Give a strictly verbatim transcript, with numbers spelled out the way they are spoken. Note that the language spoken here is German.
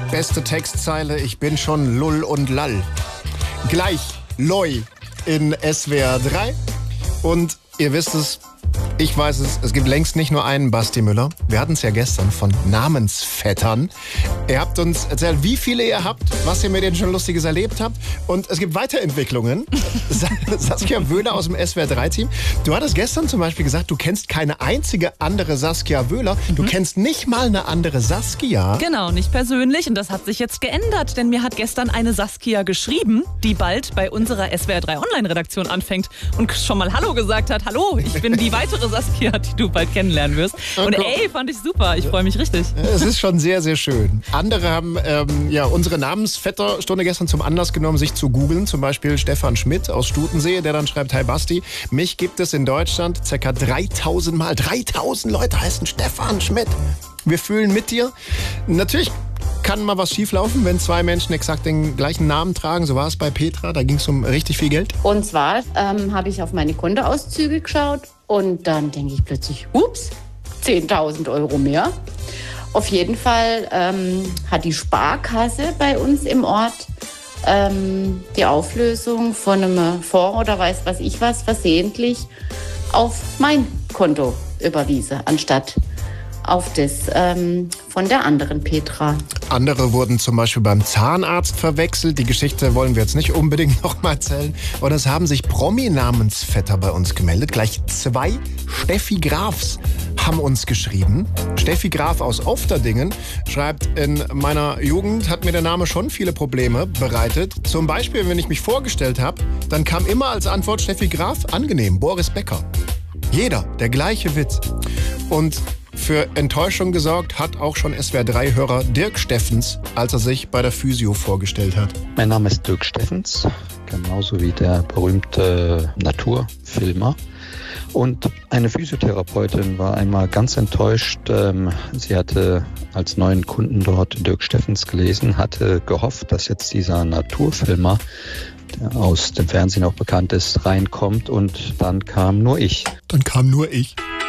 Beste Textzeile, ich bin schon lull und lall. Gleich Loi in S W R drei. Und ihr wisst es, ich weiß es, es gibt längst nicht nur einen Basti Müller. Wir hatten es ja gestern von Namensvettern. Ihr habt uns erzählt, wie viele ihr habt, was ihr mit denen schon Lustiges erlebt habt. Und es gibt Weiterentwicklungen. Saskia Wöhler aus dem S W R drei Team. Du hattest gestern zum Beispiel gesagt, du kennst keine einzige andere Saskia Wöhler. Du mhm. kennst nicht mal eine andere Saskia. Genau, nicht persönlich. Und das hat sich jetzt geändert. Denn mir hat gestern eine Saskia geschrieben, die bald bei unserer S W R drei Online-Redaktion anfängt und schon mal Hallo gesagt hat. Hallo, ich bin die weitere Saskia, die du bald kennenlernen wirst. Und ey, fand ich super. Ich freue mich richtig. Es ist schon sehr, sehr schön. Andere haben ähm, ja unsere Namensvetterstunde gestern zum Anlass genommen, sich zu googeln. Zum Beispiel Stefan Schmidt aus Stutensee, der dann schreibt, hi Basti, mich gibt es in Deutschland ca. dreitausend Mal. dreitausend Leute heißen Stefan Schmidt. Wir fühlen mit dir. Natürlich kann mal was schieflaufen, wenn zwei Menschen exakt den gleichen Namen tragen. So war es bei Petra, da ging es um richtig viel Geld. Und zwar ähm, habe ich auf meine Kontoauszüge geschaut und dann denke ich plötzlich, ups, zehntausend Euro mehr. Auf jeden Fall ähm, hat die Sparkasse bei uns im Ort ähm, die Auflösung von einem Fonds oder weiß was ich was versehentlich auf mein Konto überwiesen, anstatt auf das ähm, von der anderen Petra. Andere wurden zum Beispiel beim Zahnarzt verwechselt. Die Geschichte wollen wir jetzt nicht unbedingt noch mal erzählen. Und es haben sich Promi-Namensvetter bei uns gemeldet. Gleich zwei Steffi Grafs haben uns geschrieben. Steffi Graf aus Ofterdingen schreibt, in meiner Jugend hat mir der Name schon viele Probleme bereitet. Zum Beispiel, wenn ich mich vorgestellt habe, dann kam immer als Antwort Steffi Graf, angenehm, Boris Becker. Jeder, der gleiche Witz. Und für Enttäuschung gesorgt hat auch schon S W R drei Hörer Dirk Steffens, als er sich bei der Physio vorgestellt hat. Mein Name ist Dirk Steffens, genauso wie der berühmte Naturfilmer. Und eine Physiotherapeutin war einmal ganz enttäuscht. Sie hatte als neuen Kunden dort Dirk Steffens gelesen, hatte gehofft, dass jetzt dieser Naturfilmer, der aus dem Fernsehen auch bekannt ist, reinkommt. Und dann kam nur ich. Dann kam nur ich.